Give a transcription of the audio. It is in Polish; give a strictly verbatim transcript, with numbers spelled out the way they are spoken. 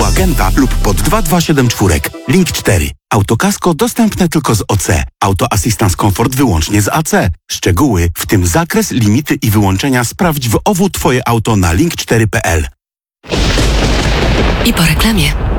u agenta lub pod dwa dwa siedem cztery. Link cztery. Autokasko dostępne tylko z O C. Auto Assistance Comfort wyłącznie z A C. Szczegóły, w tym zakres, limity i wyłączenia sprawdź w O W Twoje auto na link cztery kropka p l. I po reklamie.